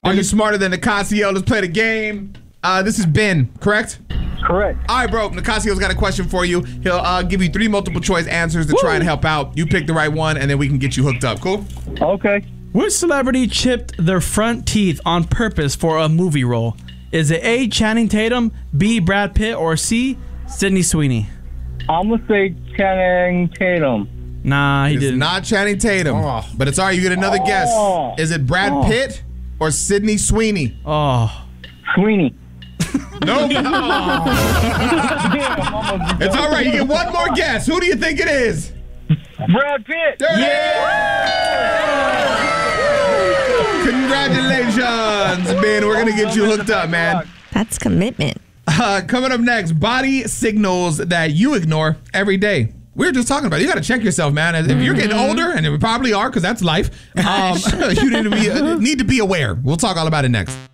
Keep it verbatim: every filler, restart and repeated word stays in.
Are you smarter than Nicasio? Let's play the game. Uh, this is Ben, correct? Correct. All right, bro. Nicasio's got a question for you. He'll uh, give you three multiple choice answers to Woo. try and help out. You pick the right one, and then we can get you hooked up. Cool? Okay. Which celebrity chipped their front teeth on purpose for a movie role? Is it A, Channing Tatum, B, Brad Pitt, or C, Sydney Sweeney? I'm going to say Channing Tatum. Nah, he it's didn't. not Channing Tatum. Oh. But it's all right. You get another oh. guess. Is it Brad oh. Pitt or Sydney Sweeney? Oh. Sweeney. Nope. It's all right. You get one more guess. Who do you think it is? Brad Pitt. There yeah. Congratulations, Ben. We're going to get you hooked up, man. That's commitment. Uh, coming up next, body signals that you ignore every day. We were just talking about it. You got to check yourself, man. If mm-hmm. you're getting older, and we probably are because that's life, um, you need to, be, uh, need to be aware. We'll talk all about it next.